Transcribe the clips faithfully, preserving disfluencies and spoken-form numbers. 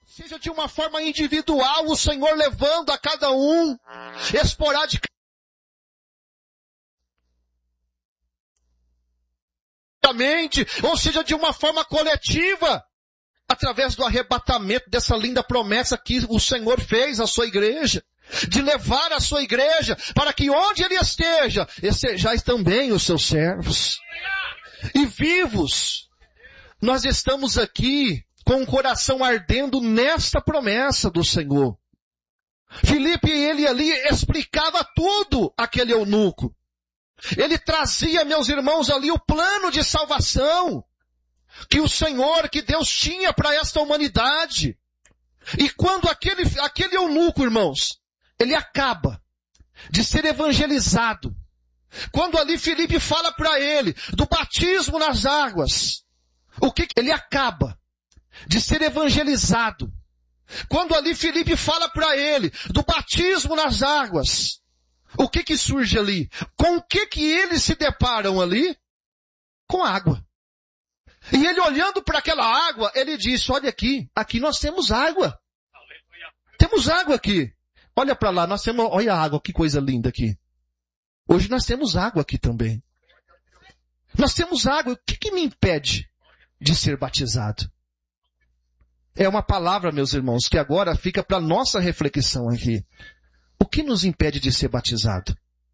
seja de uma forma individual, o Senhor levando a cada um, esporadicamente, ou seja, de uma forma coletiva, através do arrebatamento dessa linda promessa que o Senhor fez à sua igreja, de levar a sua igreja para que onde ele esteja, estejais também os seus servos. E vivos, nós estamos aqui com o coração ardendo nesta promessa do Senhor. Filipe, ele ali explicava tudo àquele eunuco. Ele trazia, meus irmãos, ali o plano de salvação que o Senhor, que Deus tinha para esta humanidade. E quando aquele, aquele eunuco, irmãos, ele acaba de ser evangelizado, quando ali Filipe fala para ele do batismo nas águas, o que ele acaba de ser evangelizado, quando ali Filipe fala para ele do batismo nas águas, o que que surge ali? Com o que que eles se deparam ali? Com água. E ele olhando para aquela água, ele disse, olha aqui, aqui nós temos água. Temos água aqui. Olha para lá, nós temos, olha a água, que coisa linda aqui. Hoje nós temos água aqui também. Nós temos água, o que que me impede de ser batizado? É uma palavra, meus irmãos, que agora fica para nossa reflexão aqui. O que nos impede de ser batizado?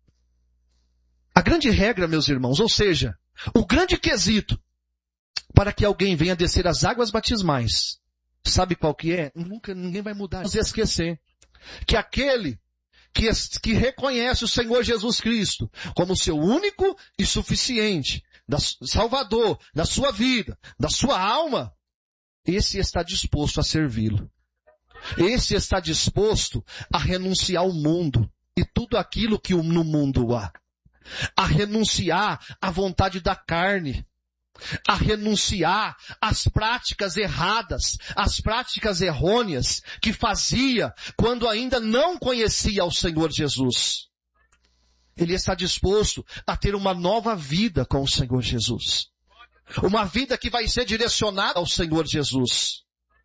A grande regra, meus irmãos, ou seja, o grande quesito para que alguém venha descer as águas batismais, sabe qual que é? Nunca, ninguém vai mudar. Vamos esquecer que aquele que, que reconhece o Senhor Jesus Cristo como seu único e suficiente da, Salvador da sua vida, da sua alma, esse está disposto a servi-lo. Esse está disposto a renunciar ao mundo e tudo aquilo que no mundo há. A renunciar à vontade da carne. A renunciar às práticas erradas, às práticas errôneas que fazia quando ainda não conhecia o Senhor Jesus. Ele está disposto a ter uma nova vida com o Senhor Jesus. Uma vida que vai ser direcionada ao Senhor Jesus.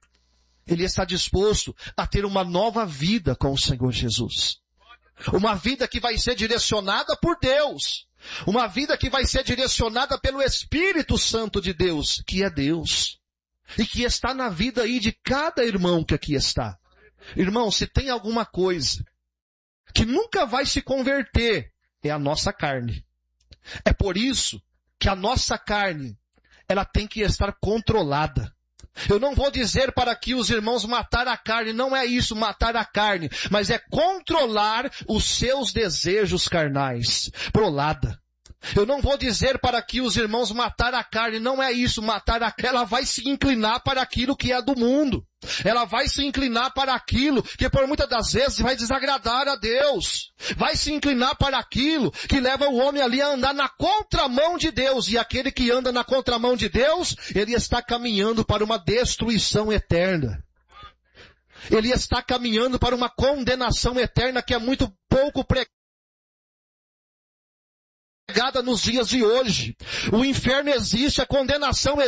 Ele está disposto a ter uma nova vida com o Senhor Jesus. Uma vida que vai ser direcionada por Deus. Uma vida que vai ser direcionada pelo Espírito Santo de Deus, que é Deus. E que está na vida aí de cada irmão que aqui está. Irmão, se tem alguma coisa que nunca vai se converter, é a nossa carne. É por isso que a nossa carne, ela tem que estar controlada. Eu não vou dizer para que os irmãos matar a carne, não é isso, matar a carne, mas é controlar os seus desejos carnais. Prolada. Eu não vou dizer para que os irmãos matar a carne, não é isso, matar a carne. Ela vai se inclinar para aquilo que é do mundo. Ela vai se inclinar para aquilo que por muitas das vezes vai desagradar a Deus. Vai se inclinar para aquilo que leva o homem ali a andar na contramão de Deus. E aquele que anda na contramão de Deus, ele está caminhando para uma destruição eterna. Ele está caminhando para uma condenação eterna que é muito pouco pregada nos dias de hoje. O inferno existe, a condenação existe.